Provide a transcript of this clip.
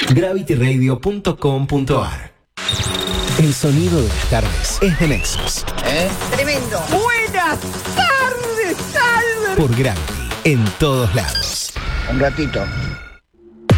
gravityradio.com.ar. El sonido de las tardes es de Nexus. Tremendo. Buenas tardes, Albert. Por Gravity, en todos lados. Un ratito.